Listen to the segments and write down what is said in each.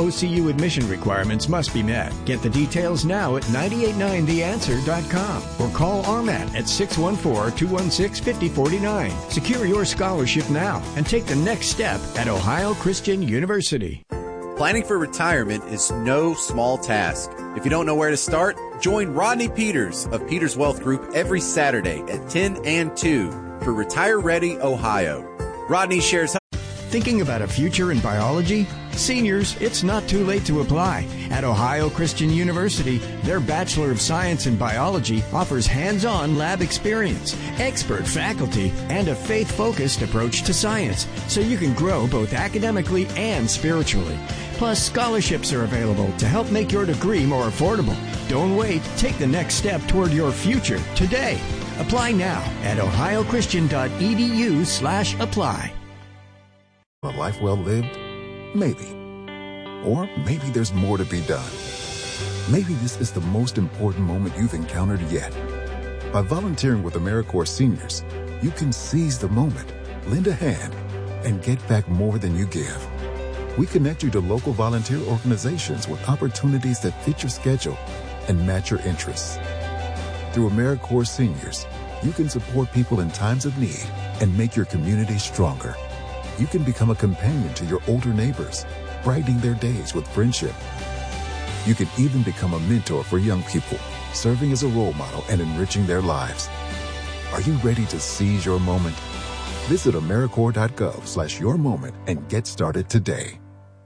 OCU admission requirements must be met. Get the details now at 989theanswer.com or call RMAT at 614-216-5049. Secure your scholarship now and take the next step at Ohio Christian University. Planning for retirement is no small task. If you don't know where to start, join Rodney Peters of Peters Wealth Group every Saturday at 10 and 2 for Retire Ready Ohio. Rodney shares. Thinking about a future in biology? Seniors, it's not too late to apply. At Ohio Christian University, their Bachelor of Science in Biology offers hands-on lab experience, expert faculty, and a faith-focused approach to science, so you can grow both academically and spiritually. Plus, scholarships are available to help make your degree more affordable. Don't wait. Take the next step toward your future today. Apply now at ohiochristian.edu/apply. A life well lived? Maybe. Or maybe there's more to be done. Maybe this is the most important moment you've encountered yet. By volunteering with AmeriCorps Seniors, you can seize the moment, lend a hand, and get back more than you give. We connect you to local volunteer organizations with opportunities that fit your schedule and match your interests. Through AmeriCorps Seniors, you can support people in times of need and make your community stronger. You can become a companion to your older neighbors, brightening their days with friendship. You can even become a mentor for young people, serving as a role model and enriching their lives. Are you ready to seize your moment? Visit AmeriCorps.gov/yourmoment and get started today.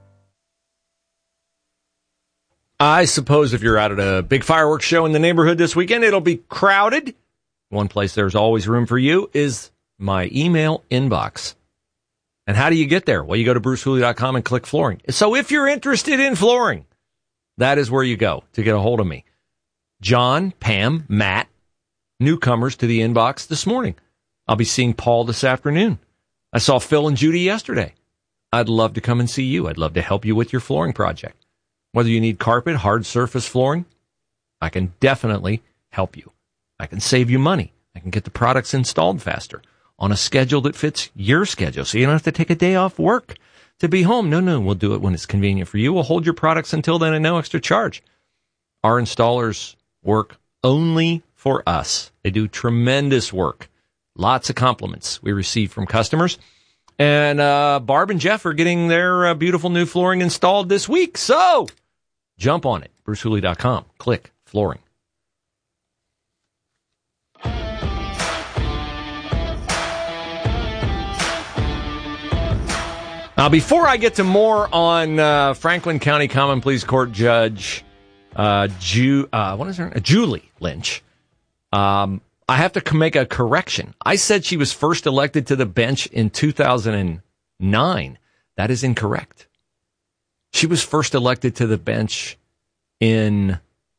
I suppose if you're out at a big fireworks show in the neighborhood this weekend, it'll be crowded. One place there's always room for you is my email inbox. And how do you get there? Well, you go to brucehooley.com and click flooring. So if you're interested in flooring, that is where you go to get a hold of me. John, Pam, Matt, newcomers to the inbox this morning. I'll be seeing Paul this afternoon. I saw Phil and Judy yesterday. I'd love to come and see you. I'd love to help you with your flooring project. Whether you need carpet, hard surface flooring, I can definitely help you. I can save you money. I can get the products installed faster on a schedule that fits your schedule, so you don't have to take a day off work to be home. No, we'll do it when it's convenient for you. We'll hold your products until then at no extra charge. Our installers work only for us. They do tremendous work. Lots of compliments we receive from customers. And Barb and Jeff are getting their beautiful new flooring installed this week. So jump on it. BruceHooley.com. Click flooring. Now, before I get to more on Franklin County Common Pleas Court Judge Julie Lynch, I have to make a correction. I said she was first elected to the bench in 2009. That is incorrect. She was first elected to the bench in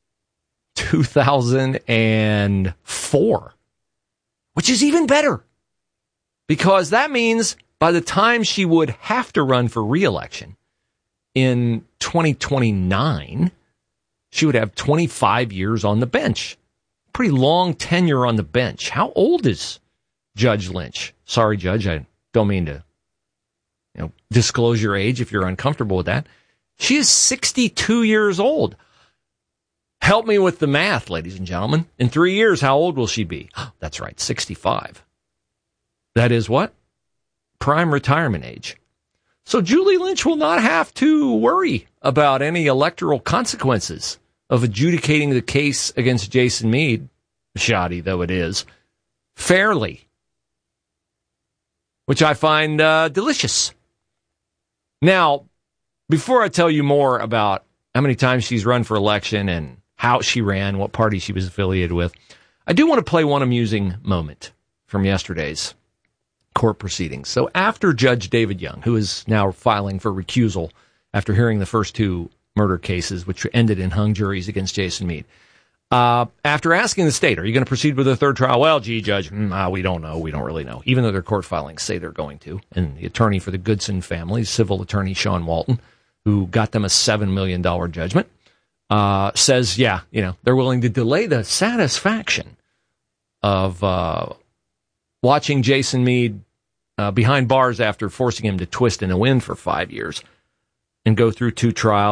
2004, which is even better, because that means by the time she would have to run for re-election in 2029, she would have 25 years on the bench. Pretty long tenure on the bench. How old is Judge Lynch? Sorry, Judge, I don't mean to disclose your age if you're uncomfortable with that. She is 62 years old. Help me with the math, ladies and gentlemen. In 3 years, how old will she be? That's right, 65. That is what? Prime retirement age. So Julie Lynch will not have to worry about any electoral consequences of adjudicating the case against Jason Meade, shoddy though it is, fairly, which I find delicious. Now, before I tell you more about how many times she's run for election and how she ran, what party she was affiliated with, I do want to play one amusing moment from yesterday's court proceedings. So after Judge David Young, who is now filing for recusal after hearing the first two murder cases, which ended in hung juries against Jason Meade, after asking the state, are you going to proceed with a third trial? Well, gee, Judge, we don't know. We don't really know, even though their court filings say they're going to. And the attorney for the Goodson family, civil attorney Sean Walton, who got them a $7 million judgment, says, yeah, they're willing to delay the satisfaction of watching Jason Meade behind bars after forcing him to twist in a win for 5 years and go through two trials.